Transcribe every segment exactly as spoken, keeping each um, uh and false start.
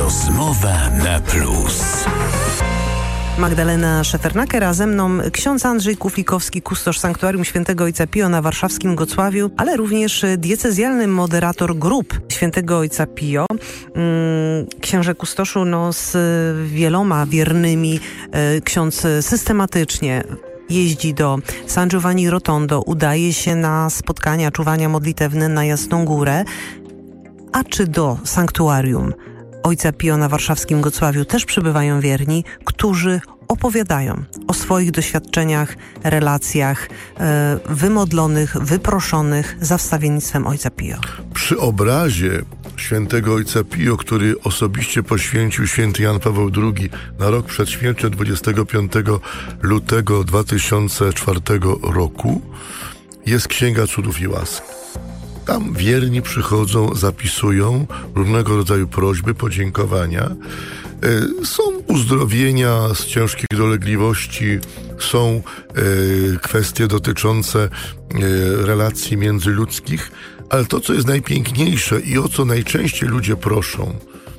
Rozmowa na plus. Magdalena Szefernaker, a ze mną ksiądz Andrzej Kuflikowski, kustosz Sanktuarium Świętego Ojca Pio na warszawskim Gocławiu, ale również diecezjalny moderator grup Świętego Ojca Pio. Księże kustoszu, no z wieloma wiernymi ksiądz systematycznie jeździ do San Giovanni Rotondo, udaje się na spotkania, czuwania modlitewne na Jasną Górę. A czy do Sanktuarium Ojca Pio na warszawskim Gocławiu też przybywają wierni, którzy opowiadają o swoich doświadczeniach, relacjach e, wymodlonych, wyproszonych za wstawiennictwem Ojca Pio? Przy obrazie Świętego Ojca Pio, który osobiście poświęcił święty Jan Paweł drugi na rok przed śmiercią dwudziestego piątego lutego dwa tysiące czwartego roku, jest Księga Cudów i Łask. Tam wierni przychodzą, zapisują różnego rodzaju prośby, podziękowania. Są uzdrowienia z ciężkich dolegliwości, są kwestie dotyczące relacji międzyludzkich, ale to, co jest najpiękniejsze i o co najczęściej ludzie proszą,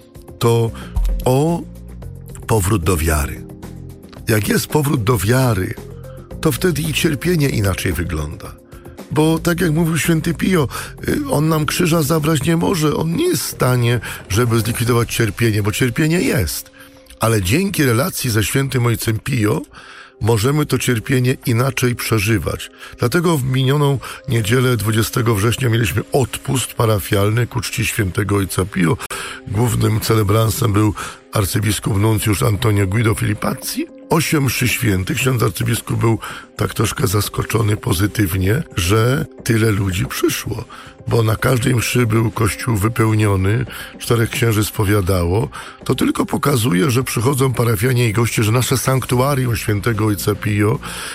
to o powrót do wiary. Jak jest powrót do wiary, to wtedy i cierpienie inaczej wygląda. Bo tak jak mówił święty Pio, on nam krzyża zabrać nie może. On nie jest w stanie, żeby zlikwidować cierpienie, bo cierpienie jest. Ale dzięki relacji ze świętym Ojcem Pio możemy to cierpienie inaczej przeżywać. Dlatego w minioną niedzielę dwudziestego września mieliśmy odpust parafialny ku czci świętego Ojca Pio. Głównym celebransem był arcybiskup nuncjusz Antonio Guido Filipazzi. Osiem mszy świętych. Ksiądz arcybiskup był tak troszkę zaskoczony pozytywnie, że tyle ludzi przyszło. Bo na każdej mszy był kościół wypełniony, czterech księży spowiadało. To tylko pokazuje, że przychodzą parafianie i goście, że nasze sanktuarium świętego Ojca Pio,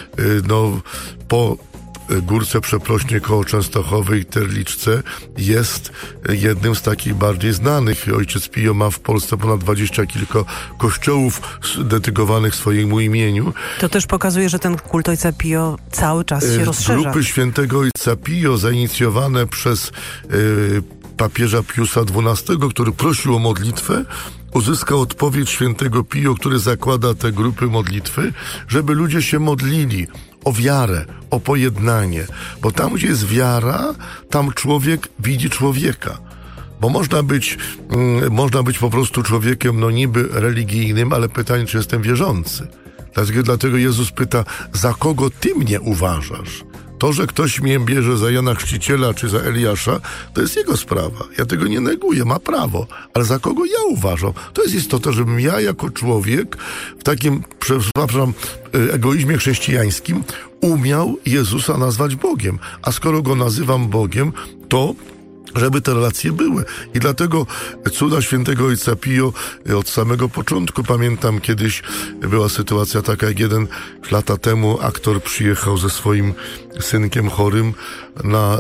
no po Górce Przeprośnie koło Częstochowy i Terliczce jest jednym z takich bardziej znanych. Ojciec Pio ma w Polsce ponad dwadzieścia kilka kościołów dedykowanych swojemu imieniu. To też pokazuje, że ten kult Ojca Pio cały czas się rozszerza. Grupy świętego Ojca Pio zainicjowane przez y, papieża Piusa dwunastego, który prosił o modlitwę, uzyskał odpowiedź świętego Pio, który zakłada te grupy modlitwy, żeby ludzie się modlili o wiarę, o pojednanie. Bo tam, gdzie jest wiara, tam człowiek widzi człowieka. Bo można być, mm, można być po prostu człowiekiem, no niby religijnym, ale pytanie, czy jestem wierzący. Dlatego, dlatego Jezus pyta, za kogo ty mnie uważasz? To, że ktoś mnie bierze za Jana Chrzciciela czy za Eliasza, to jest jego sprawa. Ja tego nie neguję, ma prawo. Ale za kogo ja uważam? To jest istota, żebym ja jako człowiek w takim, przepraszam, egoizmie chrześcijańskim umiał Jezusa nazwać Bogiem. A skoro Go nazywam Bogiem, to żeby te relacje były. I dlatego cuda świętego Ojca Pio od samego początku, pamiętam kiedyś była sytuacja taka, jak jeden lata temu aktor przyjechał ze swoim synkiem chorym na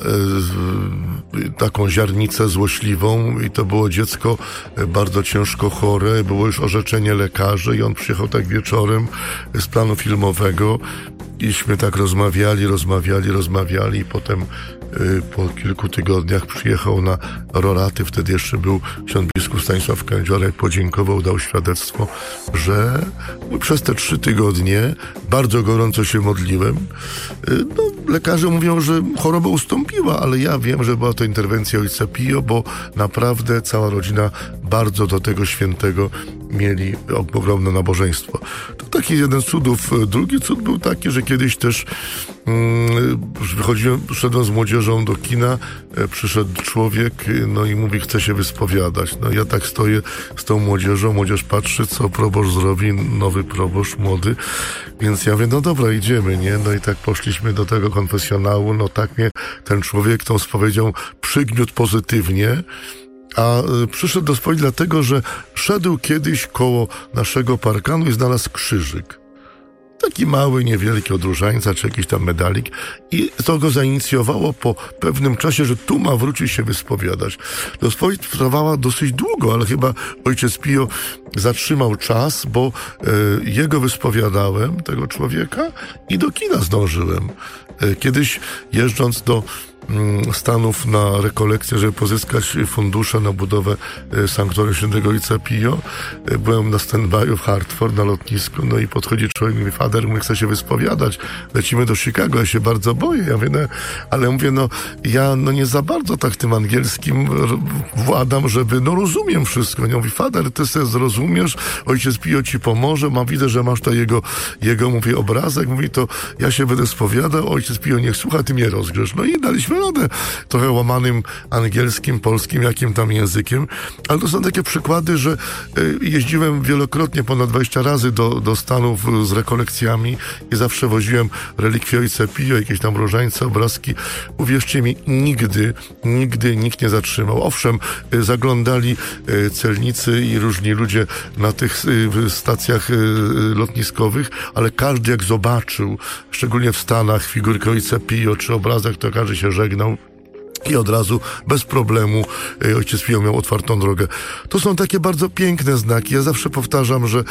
e, taką ziarnicę złośliwą i to było dziecko bardzo ciężko chore, było już orzeczenie lekarzy i on przyjechał tak wieczorem z planu filmowego iśmy tak rozmawiali, rozmawiali, rozmawiali i potem po kilku tygodniach przyjechał na roraty, wtedy jeszcze był ksiądz biskup Stanisław Kędziorek, podziękował, dał świadectwo, że przez te trzy tygodnie bardzo gorąco się modliłem. No, lekarze mówią, że choroba ustąpiła, ale ja wiem, że była to interwencja Ojca Pio, bo naprawdę cała rodzina bardzo do tego świętego mieli ogromne nabożeństwo. To taki jeden z cudów. Drugi cud był taki, że kiedyś też mm, wychodziłem, szedłem z młodzieżą do kina, e, przyszedł człowiek, no i mówi, chce się wyspowiadać. No ja tak stoję z tą młodzieżą, młodzież patrzy, co proboszcz zrobi, nowy proboszcz, młody, więc ja mówię, no dobra, idziemy, nie? No i tak poszliśmy do tego konfesjonału, no tak mnie ten człowiek tą spowiedzią przygniótł pozytywnie, a przyszedł do spowiedzi dlatego, że szedł kiedyś koło naszego parkanu i znalazł krzyżyk. Taki mały, niewielki od różańca, czy jakiś tam medalik. I to go zainicjowało po pewnym czasie, że tu ma wrócić się wyspowiadać. To spowiedź trwała dosyć długo, ale chyba ojciec Pio zatrzymał czas, bo e, jego wyspowiadałem, tego człowieka, i do kina zdążyłem. E, kiedyś jeżdżąc do Stanów na rekolekcję, żeby pozyskać fundusze na budowę sanktuarium Świętego Ojca Pio. Byłem na stand-by'u w Hartford, na lotnisku, no i podchodzi człowiek i mówi, Fader, my chce się wyspowiadać, lecimy do Chicago, ja się bardzo boję. Ja mówię, no, ale mówię, no ja no nie za bardzo tak tym angielskim władam, żeby, no rozumiem wszystko. Nie mówi, Fader, ty sobie zrozumiesz, Ojciec Pio ci pomoże, mam, widzę, że masz to jego, jego, mówię, obrazek, mówi, to ja się będę spowiadał, Ojciec Pio niech słucha, ty mnie rozgrzesz. No i daliśmy radę, trochę łamanym angielskim, polskim, jakim tam językiem, ale to są takie przykłady, że y, jeździłem wielokrotnie, ponad dwadzieścia razy do, do Stanów z rekolekcjami i zawsze woziłem relikwie Ojca Pio, jakieś tam różańce, obrazki. Uwierzcie mi, nigdy, nigdy nikt nie zatrzymał. Owszem, y, zaglądali y, celnicy i różni ludzie na tych y, stacjach y, lotniskowych, ale każdy jak zobaczył, szczególnie w Stanach, figurkę Ojca Pio czy obrazek, to każdy się żegnał. I od razu, bez problemu, y, Ojciec Pio miał otwartą drogę. To są takie bardzo piękne znaki. Ja zawsze powtarzam, że y,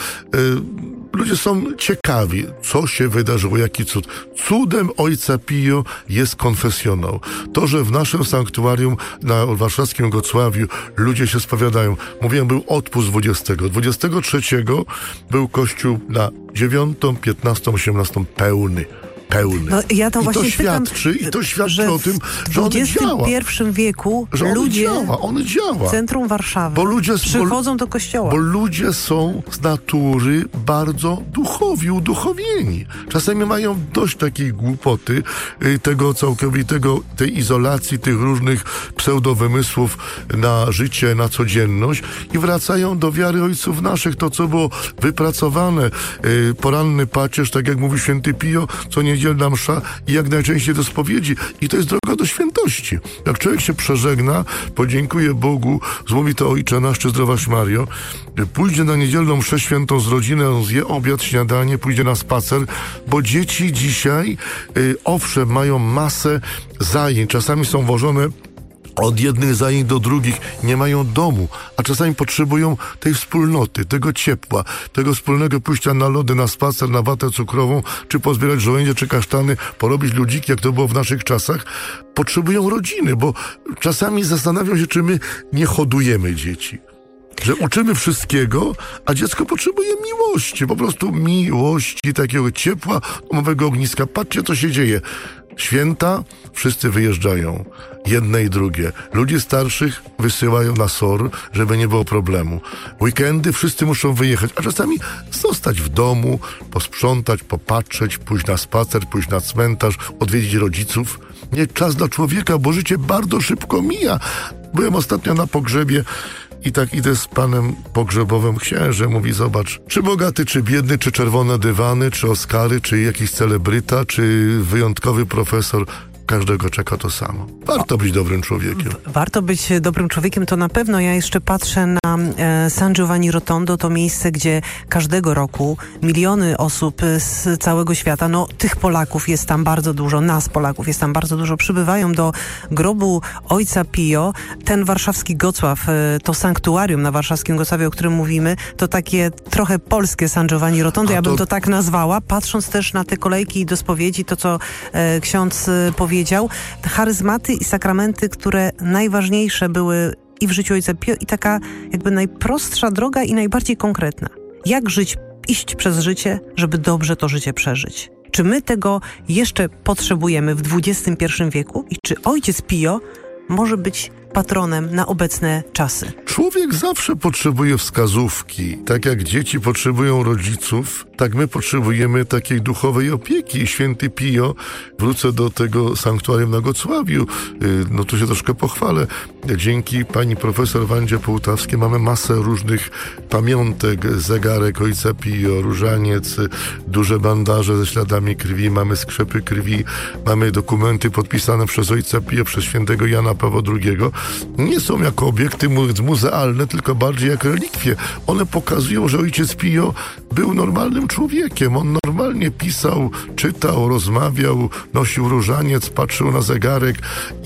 ludzie są ciekawi, co się wydarzyło, jaki cud. Cudem Ojca Pio jest konfesjonał. To, że w naszym sanktuarium na warszawskim Gocławiu ludzie się spowiadają. Mówiłem, był odpust dwudziestego. dwudziestego trzeciego był kościół na dziewiątą, piętnastą, osiemnastą pełny. Pełny. No, ja to I właśnie to świadczy, pytam, i to świadczy że o tym, że on działa. W dwudziestym pierwszym wieku że on ludzie działa, on działa. w centrum Warszawy bo ludzie, przychodzą bo, do kościoła. Bo ludzie są z natury bardzo duchowi, uduchowieni. Czasami mają dość takiej głupoty, tego całkowitego, tej izolacji, tych różnych pseudowymysłów na życie, na codzienność i wracają do wiary ojców naszych. To, co było wypracowane, poranny pacierz, tak jak mówi święty Pio, co niedzielna msza i jak najczęściej do spowiedzi. I to jest droga do świętości. Jak człowiek się przeżegna, podziękuje Bogu, zmówi to Ojcze nasz czy Zdrowaś Mario, pójdzie na niedzielną mszę świętą z rodziną, zje obiad, śniadanie, pójdzie na spacer, bo dzieci dzisiaj, y, owszem, mają masę zajęć, czasami są wożone od jednych zajęć do drugich, nie mają domu, a czasami potrzebują tej wspólnoty, tego ciepła, tego wspólnego pójścia na lody, na spacer, na watę cukrową, czy pozbierać żołędzie, czy kasztany, porobić ludziki, jak to było w naszych czasach. Potrzebują rodziny, bo czasami zastanawiam się, czy my nie hodujemy dzieci. Że uczymy wszystkiego, a dziecko potrzebuje miłości, po prostu miłości, takiego ciepła, domowego ogniska. Patrzcie, co się dzieje. Święta, wszyscy wyjeżdżają. Jedne i drugie. Ludzie starszych wysyłają na S O R, żeby nie było problemu. Weekendy wszyscy muszą wyjechać, a czasami zostać w domu, posprzątać, popatrzeć, pójść na spacer, pójść na cmentarz, odwiedzić rodziców. Nie czas dla człowieka, bo życie bardzo szybko mija. Byłem ostatnio na pogrzebie i tak idę z panem pogrzebowym, księże mówi, zobacz, czy bogaty, czy biedny, czy czerwone dywany, czy Oscary, czy jakiś celebryta, czy wyjątkowy profesor, każdego czeka to samo. Warto być dobrym człowiekiem. Warto być dobrym człowiekiem, to na pewno. Ja jeszcze patrzę na e, San Giovanni Rotondo, to miejsce, gdzie każdego roku miliony osób z całego świata, no tych Polaków jest tam bardzo dużo, nas Polaków jest tam bardzo dużo, przybywają do grobu Ojca Pio. Ten warszawski Gocław, e, to sanktuarium na warszawskim Gocławie, o którym mówimy, to takie trochę polskie San Giovanni Rotondo, ja bym to tak nazwała, patrząc też na te kolejki do spowiedzi, to co e, ksiądz e, powiedział, powiedział, te charyzmaty i sakramenty, które najważniejsze były i w życiu Ojca Pio, i taka jakby najprostsza droga i najbardziej konkretna. Jak żyć, iść przez życie, żeby dobrze to życie przeżyć? Czy my tego jeszcze potrzebujemy w dwudziestym pierwszym wieku? I czy Ojciec Pio może być patronem na obecne czasy? Człowiek zawsze potrzebuje wskazówki. Tak jak dzieci potrzebują rodziców, tak my potrzebujemy takiej duchowej opieki. Święty Pio, wrócę do tego sanktuarium na Gocławiu, no tu się troszkę pochwalę. Dzięki pani profesor Wandzie Połtawskiej mamy masę różnych pamiątek, zegarek Ojca Pio, różaniec, duże bandaże ze śladami krwi, mamy skrzepy krwi, mamy dokumenty podpisane przez Ojca Pio, przez świętego Jana Pawła drugiego. Nie są jako obiekty muzealne, tylko bardziej jak relikwie. One pokazują, że Ojciec Pio był normalnym człowiekiem. On normalnie pisał, czytał, rozmawiał, nosił różaniec, patrzył na zegarek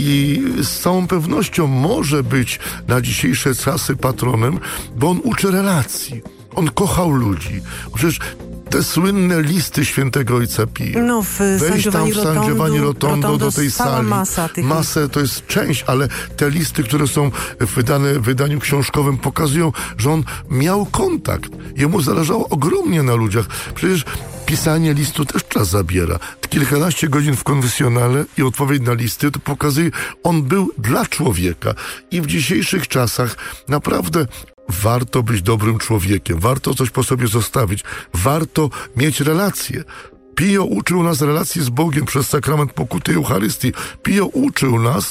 i z całą pewnością może być na dzisiejsze czasy patronem, bo on uczy relacji. On kochał ludzi. Przecież te słynne listy świętego ojca Pio. No, w Wejść tam w San Giovanni Rotondo do tej sali. Masa tych Masę to jest część, ale te listy, które są wydane w wydaniu książkowym, pokazują, że on miał kontakt. Jemu zależało ogromnie na ludziach. Przecież pisanie listu też czas zabiera. Kilkanaście godzin w konfesjonale i odpowiedź na listy to pokazuje, on był dla człowieka. I w dzisiejszych czasach naprawdę warto być dobrym człowiekiem, warto coś po sobie zostawić, warto mieć relacje. Pio uczył nas relacji z Bogiem przez sakrament pokuty i Eucharystii. Pio uczył nas,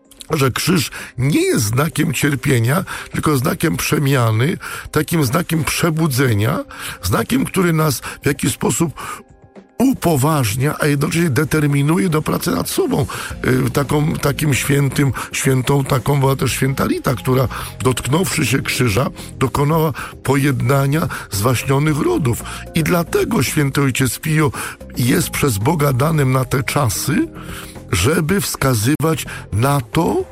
że krzyż nie jest znakiem cierpienia, tylko znakiem przemiany, takim znakiem przebudzenia, znakiem, który nas w jakiś sposób upoważnia, a jednocześnie determinuje do pracy nad sobą. Yy, taką, takim świętym, świętą, taką była też święta Rita, która dotknąwszy się krzyża, dokonała pojednania zwaśnionych rodów. I dlatego święty ojciec Pio jest przez Boga danym na te czasy, żeby wskazywać na to,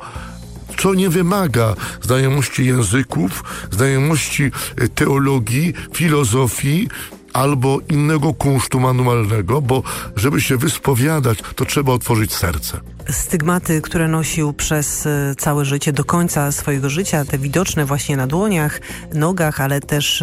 co nie wymaga znajomości języków, znajomości teologii, filozofii, albo innego kunsztu manualnego, bo żeby się wyspowiadać, to trzeba otworzyć serce. Stygmaty, które nosił przez całe życie, do końca swojego życia, te widoczne właśnie na dłoniach, nogach, ale też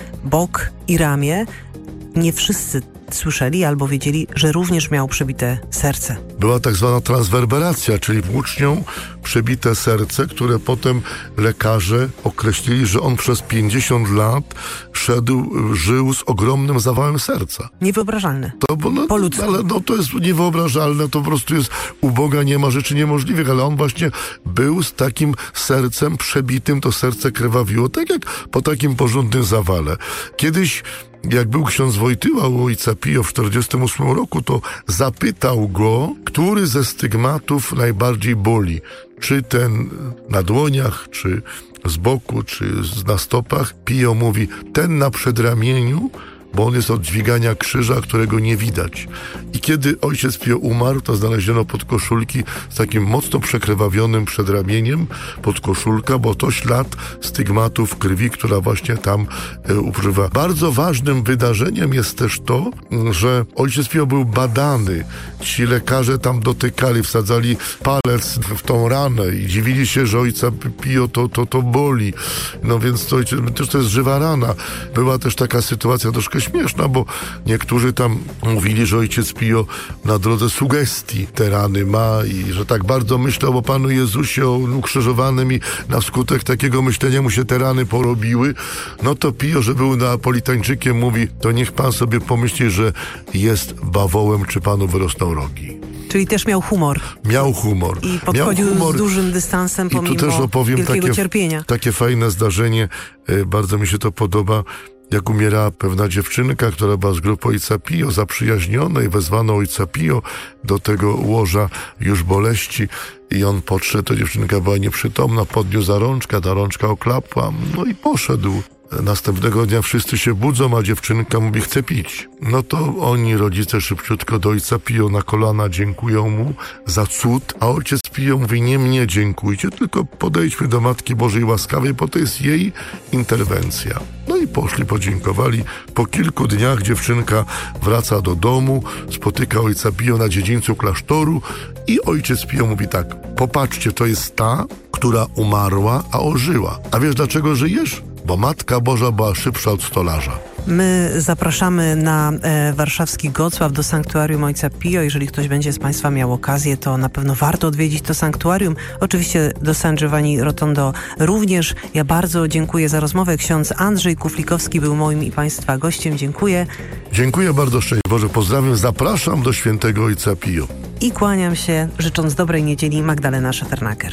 bok i ramię, nie wszyscy słyszeli albo wiedzieli, że również miał przebite serce. Była tak zwana transwerberacja, czyli włócznią przebite serce, które potem lekarze określili, że on przez pięćdziesiąt lat szedł, żył z ogromnym zawałem serca. Niewyobrażalne. To, bo, no, po ludzku. Ale no, to jest niewyobrażalne, to po prostu jest, u Boga nie ma rzeczy niemożliwych, ale on właśnie był z takim sercem przebitym, to serce krwawiło, tak jak po takim porządnym zawale. Kiedyś jak był ksiądz Wojtyła u ojca Pio w czterdziestym ósmym roku, to zapytał go, który ze stygmatów najbardziej boli. Czy ten na dłoniach, czy z boku, czy na stopach. Pio mówi, ten na przedramieniu, bo on jest od dźwigania krzyża, którego nie widać. I kiedy ojciec Pio umarł, to znaleziono podkoszulki z takim mocno przekrwawionym przedramieniem, podkoszulka, bo to ślad stygmatów krwi, która właśnie tam e, upływa. Bardzo ważnym wydarzeniem jest też to, że ojciec Pio był badany. Ci lekarze tam dotykali, wsadzali palec w tą ranę i dziwili się, że ojca Pio to, to, to boli. No więc to, też to jest żywa rana. Była też taka sytuacja troszkę śmieszna, bo niektórzy tam mówili, że ojciec Pio na drodze sugestii te rany ma i że tak bardzo myślał o Panu Jezusie, o ukrzyżowanym i na skutek takiego myślenia mu się te rany porobiły. No to Pio, że był neapolitańczykiem, mówi, to niech Pan sobie pomyśli, że jest bawołem, czy Panu wyrosną rogi. Czyli też miał humor. Miał humor. I podchodził miał humor. z dużym dystansem pomimo I tu też opowiem wielkiego takie, cierpienia. Takie fajne zdarzenie, bardzo mi się to podoba. Jak umierała pewna dziewczynka, która była z grupy ojca Pio, zaprzyjaźniona, i wezwano ojca Pio do tego łoża już boleści i on podszedł, ta dziewczynka była nieprzytomna, podniósł za rączkę, ta rączka oklapła, no i poszedł. Następnego dnia wszyscy się budzą, a dziewczynka mówi, chce pić. No to oni, rodzice, szybciutko do ojca Pio na kolana dziękują mu za cud, a ojciec Pio mówi, nie mnie dziękujcie, tylko podejdźmy do Matki Bożej Łaskawej, bo to jest jej interwencja. No i poszli, podziękowali. Po kilku dniach dziewczynka wraca do domu, spotyka ojca Pio na dziedzińcu klasztoru i ojciec Pio mówi tak, popatrzcie, to jest ta, która umarła, a ożyła. A wiesz, dlaczego żyjesz? Bo Matka Boża była szybsza od stolarza. My zapraszamy na e, warszawski Gocław do sanktuarium ojca Pio. Jeżeli ktoś będzie z Państwa miał okazję, to na pewno warto odwiedzić to sanktuarium. Oczywiście do San Giovanni Rotondo również. Ja bardzo dziękuję za rozmowę. Ksiądz Andrzej Kuflikowski był moim i Państwa gościem. Dziękuję. Dziękuję bardzo, szczęść Boże, pozdrawiam, zapraszam do świętego ojca Pio. I kłaniam się, życząc dobrej niedzieli, Magdalena Szefernaker.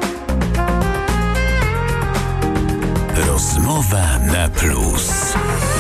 Rozmowa na plus.